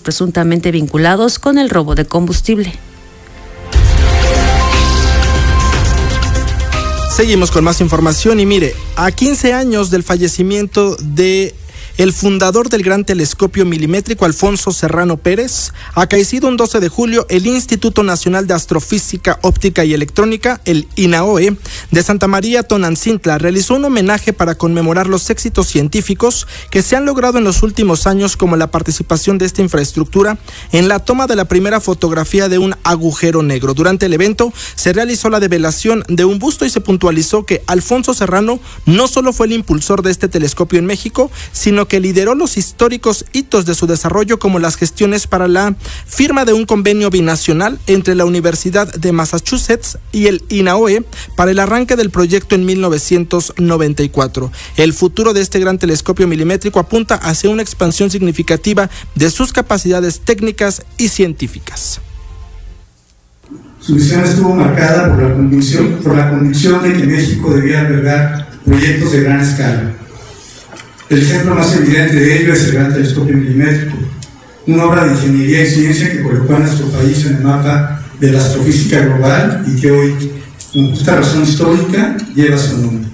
presuntamente vinculados con el robo de combustible. Seguimos con más información y mire, a 15 años del fallecimiento de el fundador del Gran Telescopio Milimétrico, Alfonso Serrano Pérez, acaecido un 12 de julio, el Instituto Nacional de Astrofísica, Óptica y Electrónica, el INAOE, de Santa María Tonantzintla, realizó un homenaje para conmemorar los éxitos científicos que se han logrado en los últimos años, como la participación de esta infraestructura en la toma de la primera fotografía de un agujero negro. Durante el evento se realizó la develación de un busto y se puntualizó que Alfonso Serrano no solo fue el impulsor de este telescopio en México, sino que lideró los históricos hitos de su desarrollo, como las gestiones para la firma de un convenio binacional entre la Universidad de Massachusetts y el INAOE para el arranque del proyecto en 1994. El futuro de este gran telescopio milimétrico apunta hacia una expansión significativa de sus capacidades técnicas y científicas. Su misión estuvo marcada por la convicción de que México debía albergar proyectos de gran escala. El ejemplo más evidente de ello es el Gran Telescopio Milimétrico, una obra de ingeniería y ciencia que colocó a nuestro país en el mapa de la astrofísica global y que hoy, con justa razón histórica, lleva su nombre.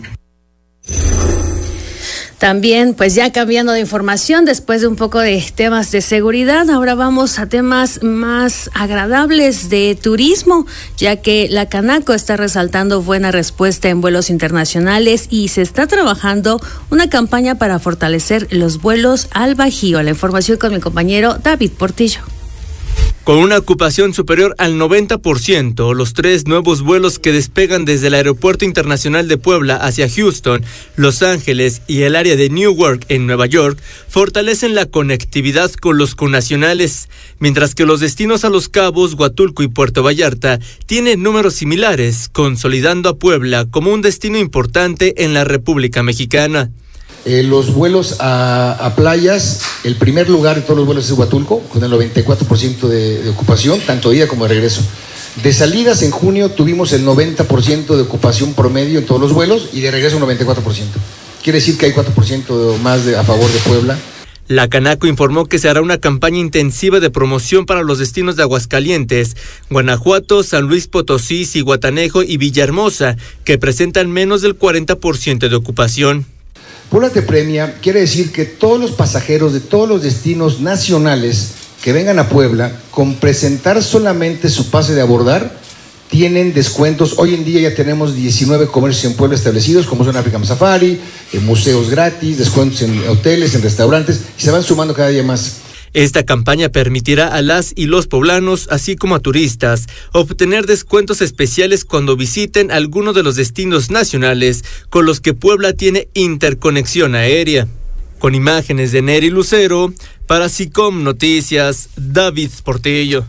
También, pues ya cambiando de información, después de un poco de temas de seguridad, ahora vamos a temas más agradables de turismo, ya que la Canaco está resaltando buena respuesta en vuelos internacionales y se está trabajando una campaña para fortalecer los vuelos al Bajío. La información con mi compañero David Portillo. Con una ocupación superior al 90%, los 3 nuevos vuelos que despegan desde el Aeropuerto Internacional de Puebla hacia Houston, Los Ángeles y el área de Newark en Nueva York fortalecen la conectividad con los connacionales, mientras que los destinos a Los Cabos, Huatulco y Puerto Vallarta tienen números similares, consolidando a Puebla como un destino importante en la República Mexicana. Los vuelos a playas, el primer lugar en todos los vuelos es Huatulco, con el 94% de ocupación, tanto de ida como de regreso. De salidas en junio tuvimos el 90% de ocupación promedio en todos los vuelos y de regreso un 94%. Quiere decir que hay 4% más a favor de Puebla. La Canaco informó que se hará una campaña intensiva de promoción para los destinos de Aguascalientes, Guanajuato, San Luis Potosí, Zihuatanejo y Villahermosa, que presentan menos del 40% de ocupación. Puebla te premia quiere decir que todos los pasajeros de todos los destinos nacionales que vengan a Puebla, con presentar solamente su pase de abordar, tienen descuentos. Hoy en día ya tenemos 19 comercios en Puebla establecidos, como son African Safari, museos gratis, descuentos en hoteles, en restaurantes, y se van sumando cada día más. Esta campaña permitirá a las y los poblanos, así como a turistas, obtener descuentos especiales cuando visiten alguno de los destinos nacionales con los que Puebla tiene interconexión aérea. Con imágenes de Neri Lucero, para SICOM Noticias, David Portillo.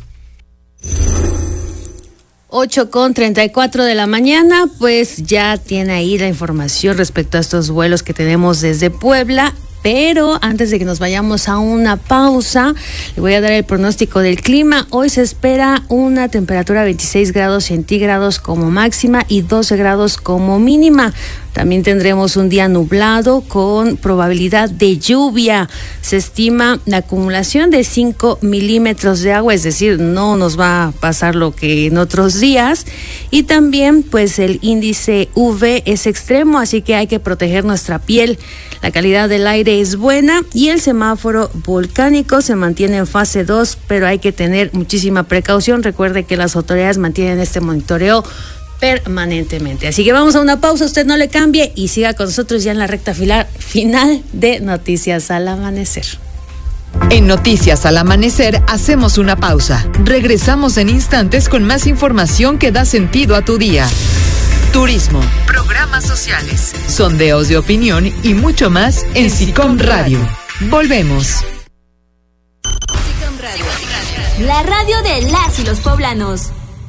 8:34 de la mañana, pues ya tiene ahí la información respecto a estos vuelos que tenemos desde Puebla. Pero antes de que nos vayamos a una pausa, le voy a dar el pronóstico del clima. Hoy se espera una temperatura de 26 grados centígrados como máxima y 12 grados como mínima. También tendremos un día nublado con probabilidad de lluvia. Se estima la acumulación de 5 milímetros de agua, es decir, no nos va a pasar lo que en otros días. Y también, pues, el índice UV es extremo, así que hay que proteger nuestra piel. La calidad del aire es buena y el semáforo volcánico se mantiene en fase 2, pero hay que tener muchísima precaución. Recuerde que las autoridades mantienen este monitoreo permanentemente. Así que vamos a una pausa, usted no le cambie y siga con nosotros ya en la recta final de Noticias al Amanecer. En Noticias al Amanecer hacemos una pausa. Regresamos en instantes con más información que da sentido a tu día. Turismo, programas sociales, sondeos de opinión y mucho más en SICOM Radio. Volvemos. SICOM Radio, la radio de las y los poblanos.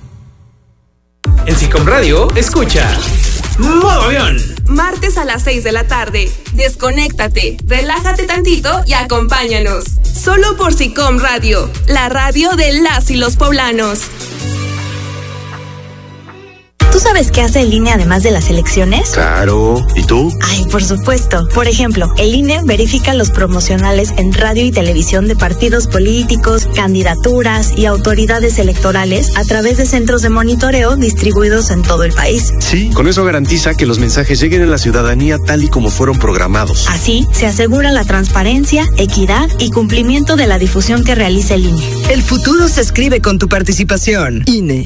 En SICOM Radio, escucha Modo Avión. Martes a las 6 de la tarde. Desconéctate, relájate tantito y acompáñanos. Solo por SICOM Radio, la radio de las y los poblanos. Tu sabes qué hace el INE además de las elecciones? Claro. ¿Y tú? Ay, por supuesto. Por ejemplo, el INE verifica los promocionales en radio y televisión de partidos políticos, candidaturas y autoridades electorales a través de centros de monitoreo distribuidos en todo el país. Sí, con eso garantiza que los mensajes lleguen a la ciudadanía tal y como fueron programados. Así, se asegura la transparencia, equidad y cumplimiento de la difusión que realiza el INE. El futuro se escribe con tu participación. INE.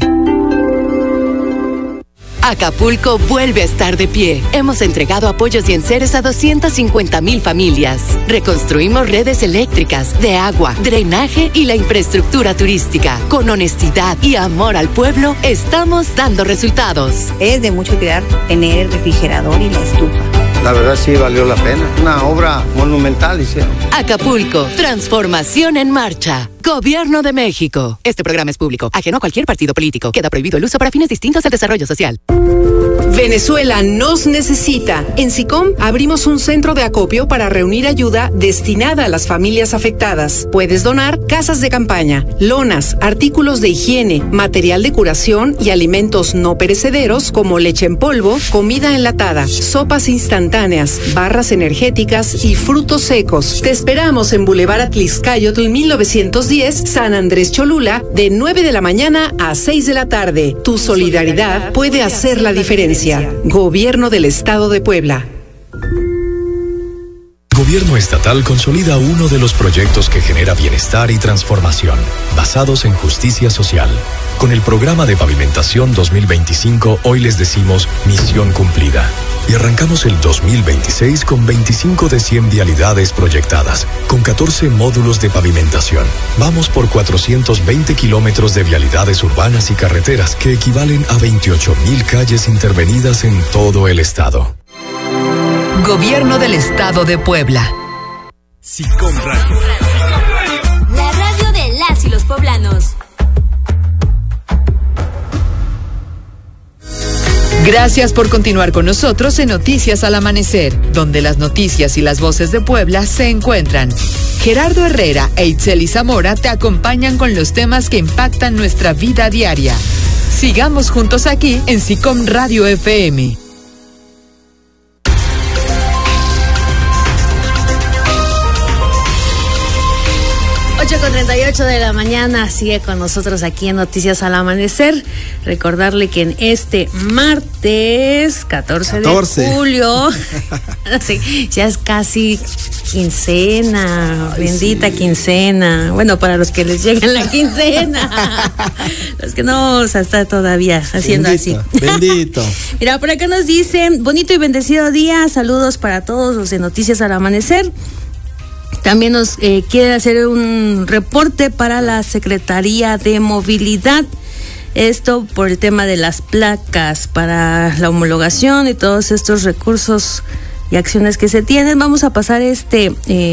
Acapulco vuelve a estar de pie. Hemos entregado apoyos y enseres a 250,000 familias. Reconstruimos redes eléctricas, de agua, drenaje y la infraestructura turística. Con honestidad y amor al pueblo, estamos dando resultados. Es de mucho cuidar tener el refrigerador y la estufa. La verdad sí valió la pena. Una obra monumental hicieron. Acapulco, transformación en marcha. Gobierno de México. Este programa es público, ajeno a cualquier partido político. Queda prohibido el uso para fines distintos del desarrollo social. Venezuela nos necesita. En SICOM abrimos un centro de acopio para reunir ayuda destinada a las familias afectadas. Puedes donar casas de campaña, lonas, artículos de higiene, material de curación y alimentos no perecederos como leche en polvo, comida enlatada, sopas instantáneas, barras energéticas y frutos secos. Te esperamos en Boulevard Atlixcáyotl 1910, San Andrés Cholula, de 9 de la mañana a 6 de la tarde. Tu solidaridad puede hacer la diferencia. Gobierno del Estado de Puebla. Gobierno estatal consolida uno de los proyectos que genera bienestar y transformación, basados en justicia social. Con el programa de pavimentación 2025, hoy les decimos misión cumplida. Y arrancamos el 2026 con 25 de 100 vialidades proyectadas, con 14 módulos de pavimentación. Vamos por 420 kilómetros de vialidades urbanas y carreteras que equivalen a 28,000 calles intervenidas en todo el estado. Gobierno del Estado de Puebla. SICOM Radio. La radio de las y los poblanos. Gracias por continuar con nosotros en Noticias al Amanecer, donde las noticias y las voces de Puebla se encuentran. Gerardo Herrera e Itzeli Zamora te acompañan con los temas que impactan nuestra vida diaria. Sigamos juntos aquí en SICOM Radio FM. 8:38 de la mañana, sigue con nosotros aquí en Noticias al Amanecer. Recordarle que en este martes 14 de julio, sí, ya es casi quincena. Ay, bendita sí. Quincena. Bueno, para los que les llega la quincena. Los que no, o sea, está todavía haciendo bendito, así. Bendito. Mira, por acá nos dicen, bonito y bendecido día, saludos para todos los de Noticias al Amanecer. También nos quiere hacer un reporte para la Secretaría de Movilidad. Esto por el tema de las placas para la homologación y todos estos recursos y acciones que se tienen. Vamos a pasar este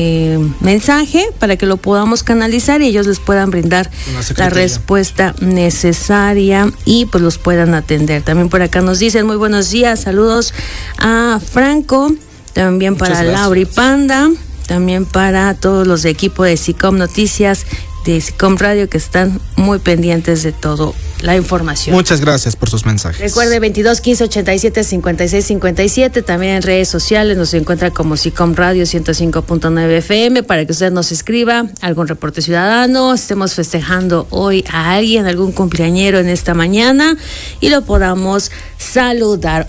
mensaje para que lo podamos canalizar y ellos les puedan brindar la respuesta necesaria y pues los puedan atender. También por acá nos dicen muy buenos días, saludos a Franco, también para Lauri Panda. También para todos los de equipo de SICOM Noticias, de SICOM Radio, que están muy pendientes de toda la información. Muchas gracias por sus mensajes. Recuerde 22 15 87 56 57. También en redes sociales nos encuentra como SICOM Radio 105.9 FM para que usted nos escriba algún reporte ciudadano. Estemos festejando hoy a alguien, algún cumpleañero en esta mañana y lo podamos saludar.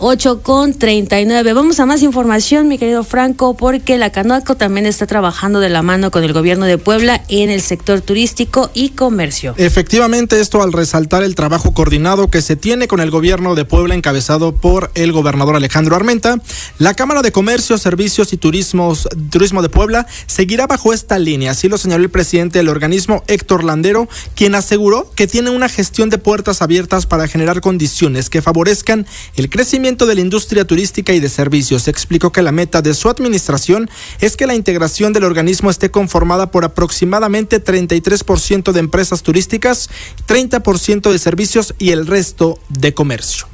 8:39. Vamos a más información, mi querido Franco, porque la Canaco también está trabajando de la mano con el gobierno de Puebla en el sector turístico y comercio. Efectivamente, esto al resaltar el trabajo coordinado que se tiene con el gobierno de Puebla encabezado por el gobernador Alejandro Armenta, la Cámara de Comercio, Servicios y Turismo de Puebla seguirá bajo esta línea, así lo señaló el presidente del organismo, Héctor Landero, quien aseguró que tiene una gestión de puertas abiertas para generar condiciones que favorezcan el crecimiento de la industria turística y de servicios. Explicó que la meta de su administración es que la integración del organismo esté conformada por aproximadamente 33% de empresas turísticas, 30% de servicios y el resto de comercio.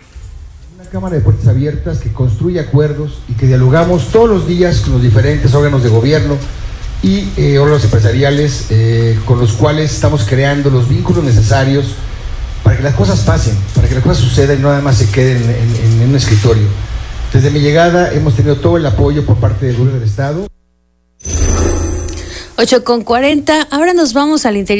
Una cámara de puertas abiertas que construye acuerdos y que dialogamos todos los días con los diferentes órganos de gobierno y órganos empresariales con los cuales estamos creando los vínculos necesarios para para que las cosas pasen, para que las cosas sucedan y no nada más se queden en un escritorio. Desde mi llegada hemos tenido todo el apoyo por parte del gobierno del Estado. 8:40, ahora nos vamos al interior